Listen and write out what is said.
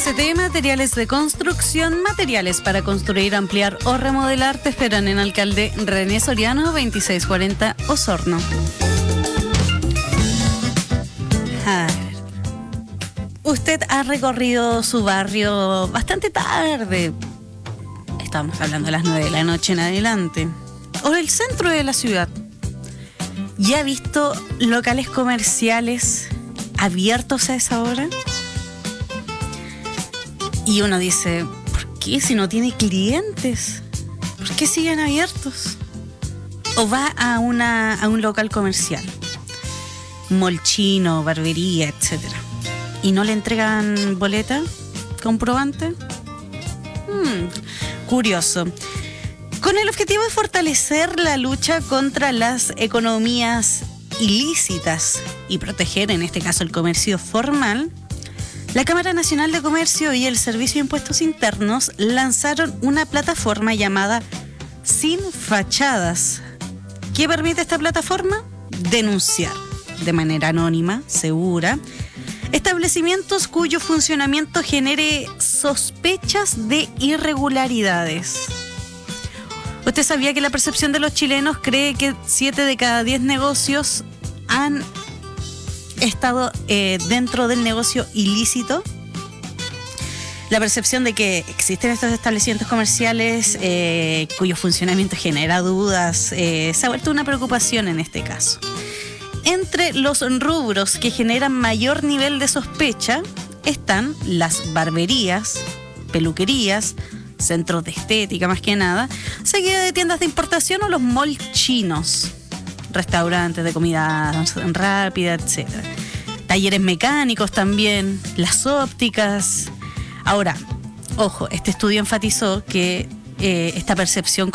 MST Materiales de Construcción, materiales para construir, ampliar o remodelar, te esperan en Alcalde René Soriano 2640 Osorno. A ver, usted ha recorrido su barrio bastante tarde, estamos hablando de las 9 de la noche en adelante, o el centro de la ciudad, y ha visto locales comerciales abiertos a esa hora. Y uno dice, ¿por qué si no tiene clientes? ¿Por qué siguen abiertos? O va a un local comercial, mall chino, barbería, etcétera, y no le entregan boleta, comprobante. Curioso. Con el objetivo de fortalecer la lucha contra las economías ilícitas y proteger, en este caso, el comercio formal, la Cámara Nacional de Comercio y el Servicio de Impuestos Internos lanzaron una plataforma llamada Sin Fachadas. ¿Qué permite esta plataforma? Denunciar de manera anónima, segura, establecimientos cuyo funcionamiento genere sospechas de irregularidades. ¿Usted sabía que la percepción de los chilenos cree que 7 de cada 10 negocios han estado dentro del negocio ilícito? La percepción de que existen estos establecimientos comerciales cuyo funcionamiento genera dudas se ha vuelto una preocupación en este caso. Entre los rubros que generan mayor nivel de sospecha están las barberías, peluquerías, centros de estética más que nada, seguida de tiendas de importación o los malls chinos, restaurantes de comida rápida, etc. Talleres mecánicos también, las ópticas. Ahora, ojo, este estudio enfatizó que esta percepción